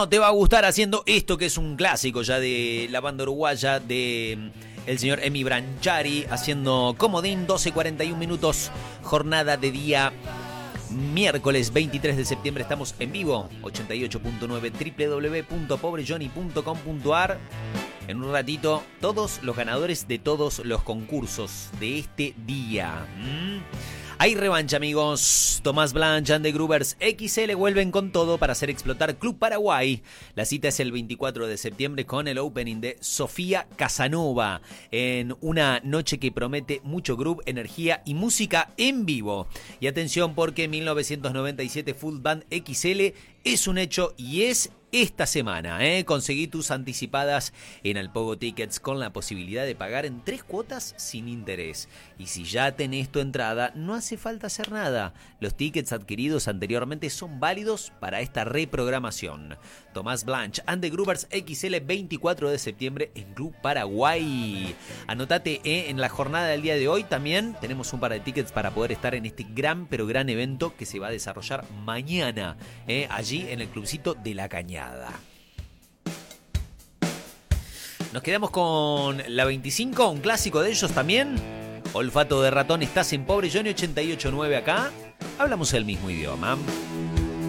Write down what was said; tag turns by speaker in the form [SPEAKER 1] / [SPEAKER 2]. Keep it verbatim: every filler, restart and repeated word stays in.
[SPEAKER 1] Te va a gustar haciendo esto que es un clásico ya de la banda uruguaya de el señor Emi Branchari, haciendo Comodín. Doce cuarenta y un minutos, jornada de día miércoles veintitrés de septiembre. Estamos en vivo, ochenta y ocho punto nueve, doble u doble u doble u punto pobre johnny punto com punto a r. En un ratito, todos los ganadores de todos los concursos de este día. ¿Mm? Hay revancha, amigos. Tomás Blanch and the Groovers X L vuelven con todo para hacer explotar Club Paraguay. La cita es el veinticuatro de septiembre con el opening de Sofía Casanova, en una noche que promete mucho groove, energía y música en vivo. Y atención, porque mil novecientos noventa y siete Full Band X L es un hecho y es esta semana. ¿eh? Conseguí tus anticipadas en Alpogo Tickets con la posibilidad de pagar en tres cuotas sin interés. Y si ya tenés tu entrada, no hace falta hacer nada. Los tickets adquiridos anteriormente son válidos para esta reprogramación. Tomás Blanch and the Groovers X L, veinticuatro de septiembre en Club Paraguay. Anotate ¿eh? en la jornada del día de hoy también tenemos un par de tickets para poder estar en este gran pero gran evento que se va a desarrollar mañana, ¿eh? allí en el Clubcito de la Cañada. Nos quedamos con la veinticinco, un clásico de ellos también. Olfato de ratón, estás en Pobre Johnny, ochenta y ocho punto nueve acá. Hablamos el mismo idioma.